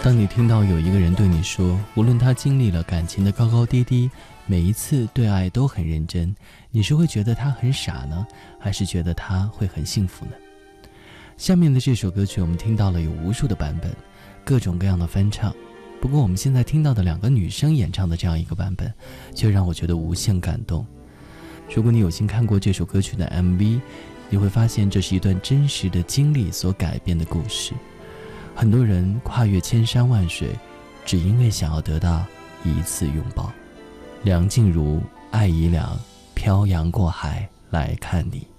当你听到有一个人对你说，无论他经历了感情的高高低低，每一次对爱都很认真，你是会觉得他很傻呢，还是觉得他会很幸福呢？下面的这首歌曲我们听到了有无数的版本，各种各样的翻唱，不过我们现在听到的2个女生演唱的这样一个版本，却让我觉得无限感动。如果你有幸看过这首歌曲的 MV， 你会发现这是一段真实的经历所改编的故事。很多人跨越千山万水，只因为想要得到一次拥抱。梁静茹，爱已凉，漂洋过海来看你。